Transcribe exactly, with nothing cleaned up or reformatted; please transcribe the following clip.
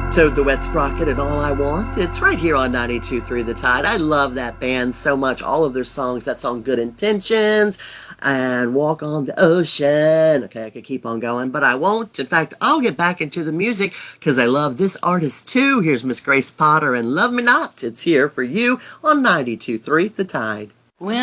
Toad the Wet Sprocket and All I Want. It's right here on ninety-two point three The Tide. I love that band so much. All of their songs, that song Good Intentions and Walk on the Ocean. Okay, I could keep on going, but I won't. In fact, I'll get back into the music because I love this artist too. Here's Miss Grace Potter and Love Me Not. It's here for you on ninety-two point three The Tide.